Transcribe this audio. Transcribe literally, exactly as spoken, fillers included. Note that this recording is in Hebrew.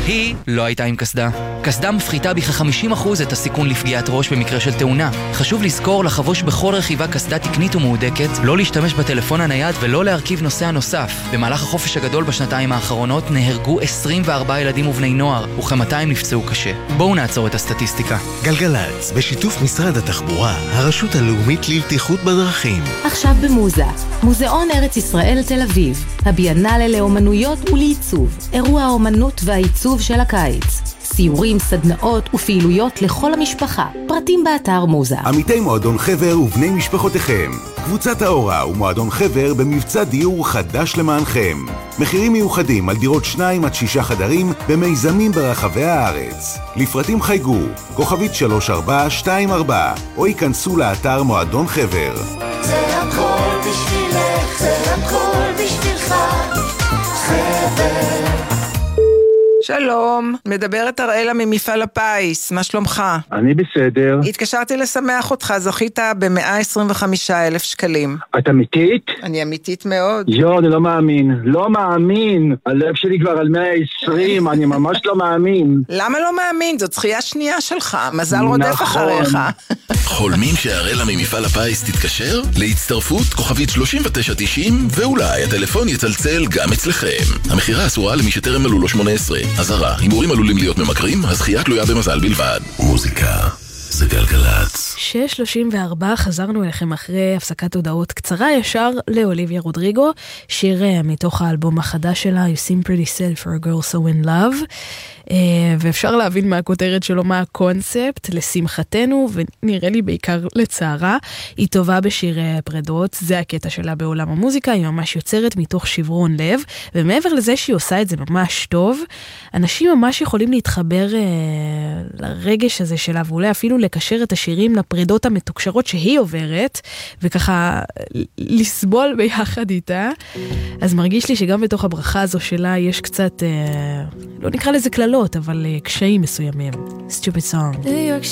היא לא הייתה עם קסדה. קסדה מפחיתה בכ-חמישים אחוז את הסיכון לפגיעת ראש במקרה של תאונה. חשוב לזכור לחבוש בכל רכיבה קסדה תקנית ומהודקת, לא להשתמש בטלפון הנייד ולא להרכיב נוסע נוסף. במהלך החופש הגדול בשנתיים האחרונות נהרגו עשרים וארבעה ילדים ובני נוער, וכ-מאתיים נפצעו קשה. בואו נעצור את הסטטיסטיקה. גלגלץ, בשיתוף משרד התחבורה, הרשות הלאומית לבטיחות בדרכים. עכשיו במוזה, מוזיאון ארץ ישראל תל אביב, הביאנלה לאומנויות ולעיצוב, אירוע האומנות והעיצוב של הקיץ. סיורים, סדנאות ופעילויות לכל המשפחה. פרטים באתר מוזה. עמיתי מועדון חבר ובני משפחותיכם. קבוצת האורה ומועדון חבר במבצע דיור חדש למענכם. מחירים מיוחדים על דירות שניים עד שישה חדרים במיזמים ברחבי הארץ. לפרטים חייגו, כוכבית שלוש ארבע שתיים ארבע, או ייכנסו לאתר מועדון חבר. זה הכל בשבילך, זה הכל בשבילך, חבר. שלום, מדברת אראלה ממפעל הפיס, מה שלומך? אני בסדר. התקשרתי לשמח אותך, זכית ב-מאה עשרים וחמישה אלף שקלים. את אמיתית? אני אמיתית מאוד. יו, אני לא מאמין, לא מאמין. הלב שלי כבר על מאה ועשרים, אני ממש לא מאמין. למה לא מאמין? זאת זכייה שנייה שלך, מזל רודף אחריך. חולמים שאראלה ממפעל הפיס תתקשר? להצטרפות כוכבית שלושים ותשע תשעים, ואולי הטלפון יצלצל גם אצלכם. המחירה אסורה למי שטרם מלאו לו שמונה עשרה. אזהרה, הימורים עלולים להיות ממכרים, הזכייה תלויה במזל בלבד. מוזיקה זה גלגלץ. שש שלושים וארבע, חזרנו אליכם אחרי הפסקת הודעות קצרה ישר לאוליביה רודריגו, שיר מתוך האלבום החדש שלה, You Seem Pretty Sad for a Girl So In Love, ואפשר להבין מהכותרת שלו מה הקונספט, לשמחתנו, ונראה לי בעיקר לצערה, היא טובה בשירי הפרדות, זה הקטע שלה בעולם המוזיקה, היא ממש יוצרת מתוך שברון לב, ומעבר לזה שהיא עושה את זה ממש טוב, אנשים ממש יכולים להתחבר אה, לרגש הזה שלה, ואולי אפילו לקשר את השירים לפרדות המתוקשרות שהיא עוברת, וככה לסבול ביחד איתה. אז מרגיש לי שגם בתוך הברכה הזו שלה יש קצת, אה, לא נקרא לזה כללות, אבל uh, קשיים מסוימים. Stupid song. New York